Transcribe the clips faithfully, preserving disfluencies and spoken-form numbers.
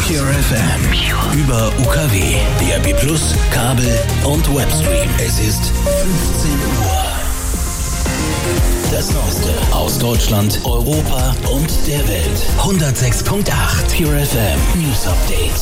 Pure F M. Über U K W, D A B Plus, Kabel und Webstream. Es ist fünfzehn Uhr. Das Neueste aus Deutschland, Europa und der Welt. hundertsechs Komma acht Pure F M News Update.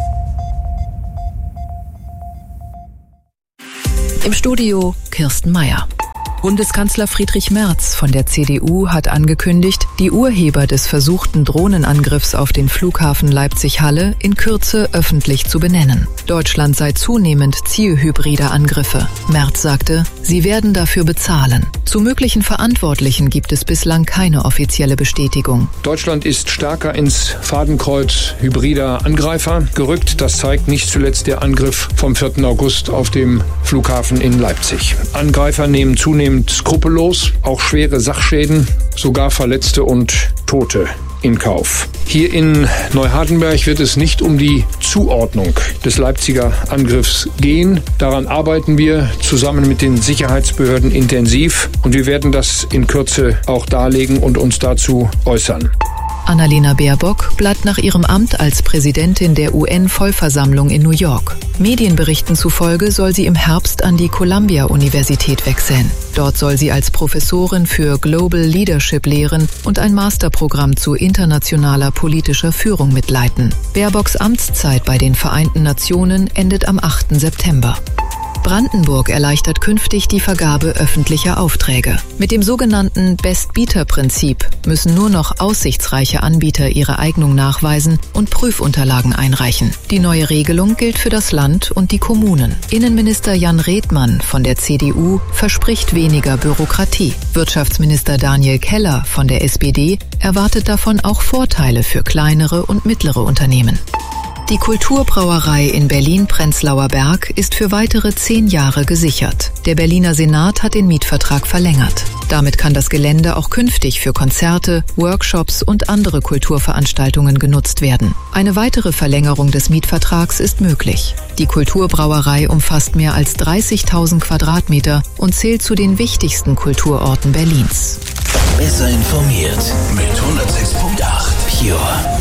Im Studio Kirsten Meier. Bundeskanzler Friedrich Merz von der C D U hat angekündigt, die Urheber des versuchten Drohnenangriffs auf den Flughafen Leipzig-Halle in Kürze öffentlich zu benennen. Deutschland sei zunehmend Ziel hybrider Angriffe. Merz sagte, sie werden dafür bezahlen. Zu möglichen Verantwortlichen gibt es bislang keine offizielle Bestätigung. Deutschland ist stärker ins Fadenkreuz hybrider Angreifer gerückt. Das zeigt nicht zuletzt der Angriff vom vierten August auf dem Flughafen in Leipzig. Angreifer nehmen zunehmend skrupellos auch schwere Sachschäden, sogar Verletzte und Tote in Kauf. Hier in Neuhardenberg wird es nicht um die Zuordnung des Leipziger Angriffs gehen. Daran arbeiten wir zusammen mit den Sicherheitsbehörden intensiv und wir werden das in Kürze auch darlegen und uns dazu äußern. Annalena Baerbock bleibt nach ihrem Amt als Präsidentin der U N-Vollversammlung in New York. Medienberichten zufolge soll sie im Herbst an die Columbia-Universität wechseln. Dort soll sie als Professorin für Global Leadership lehren und ein Masterprogramm zu internationaler politischer Führung mitleiten. Baerbocks Amtszeit bei den Vereinten Nationen endet am achten September. Brandenburg erleichtert künftig die Vergabe öffentlicher Aufträge. Mit dem sogenannten Best-Bieter-Prinzip müssen nur noch aussichtsreiche Anbieter ihre Eignung nachweisen und Prüfunterlagen einreichen. Die neue Regelung gilt für das Land und die Kommunen. Innenminister Jan Redmann von der C D U verspricht weniger Bürokratie. Wirtschaftsminister Daniel Keller von der S P D erwartet davon auch Vorteile für kleinere und mittlere Unternehmen. Die Kulturbrauerei in Berlin-Prenzlauer Berg ist für weitere zehn Jahre gesichert. Der Berliner Senat hat den Mietvertrag verlängert. Damit kann das Gelände auch künftig für Konzerte, Workshops und andere Kulturveranstaltungen genutzt werden. Eine weitere Verlängerung des Mietvertrags ist möglich. Die Kulturbrauerei umfasst mehr als dreißigtausend Quadratmeter und zählt zu den wichtigsten Kulturorten Berlins. Besser informiert mit hundertsechs Komma acht Pure.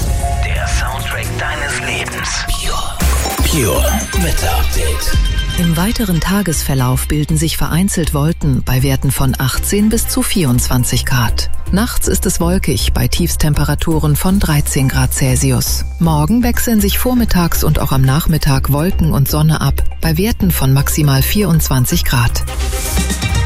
Deines Lebens. Pure. Pure Wetter Update. Im weiteren Tagesverlauf bilden sich vereinzelt Wolken bei Werten von achtzehn bis zu vierundzwanzig Grad. Nachts ist es wolkig bei Tiefstemperaturen von dreizehn Grad Celsius. Morgen wechseln sich vormittags und auch am Nachmittag Wolken und Sonne ab bei Werten von maximal vierundzwanzig Grad.